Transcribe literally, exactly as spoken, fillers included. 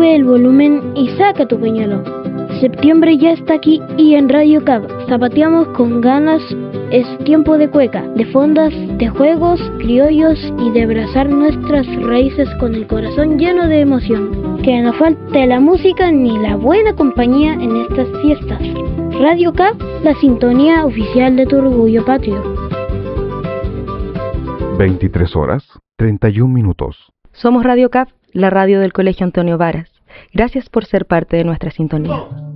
Sube el volumen y saca tu pañuelo. Septiembre ya está aquí y en Radio Cab zapateamos con ganas. Es tiempo de cueca, de fondas, de juegos criollos y de abrazar nuestras raíces con el corazón lleno de emoción. Que no falte la música ni la buena compañía en estas fiestas. Radio Cab, la sintonía oficial de tu orgullo patrio. veintitrés horas, treinta y un minutos. Somos Radio Cab, la radio del Colegio Antonio Varas. Gracias por ser parte de nuestra sintonía.